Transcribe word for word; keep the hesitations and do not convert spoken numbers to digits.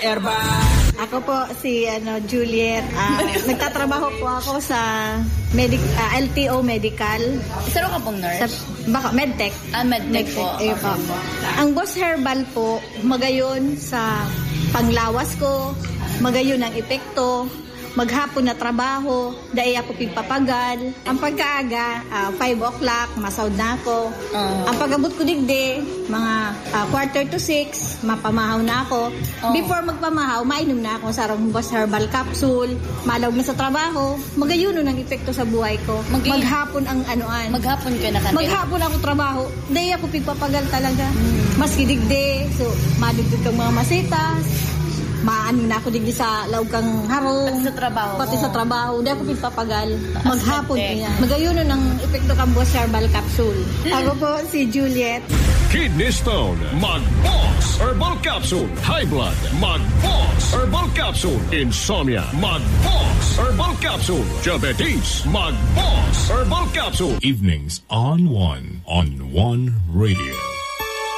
Herba. Ako po si ano Juliet. Uh, nagtatrabaho po ako sa medic uh, L T O Medical. Sino ka pong nurse? Sa baka medtech. Ah, medtech, medtech po. Ayun po. Ang Boss Herbal po, magayon sa panglawas ko, magayon ang epekto, maghapon na trabaho, dahil ako pigpapagal. Ang pagkaaga, uh, five o'clock, masaud na ako. Uh-huh. Ang pagabot ko digdi, mga uh, quarter to six, mapamahaw na ako. Uh-huh. Before magpamahaw, mainom na ako sa Boss Herbal Capsule. Malawag na sa trabaho, magayuno ng epekto sa buhay ko. Mag- maghapon ang anoan. Maghapon ka na kanil. Maghapon ako trabaho, dahil ako pigpapagal talaga. Hmm. Maski digdi, so madugtog kang mga masitas, maano na ako digdi sa laog kang harong. Pati sa trabaho. Pati sa trabaho. Di ako pagpapagal. Maghapon niya. Magayuno ng epekto kang Boss Herbal Capsule. Ako po si Juliet. Kidney Stone, Mag-Boss Herbal Capsule. High Blood, Mag-Boss Herbal Capsule. Insomnia, Mag-Boss Herbal Capsule. Diabetes, Mag-Boss Herbal Capsule. Evenings on One, on One Radio.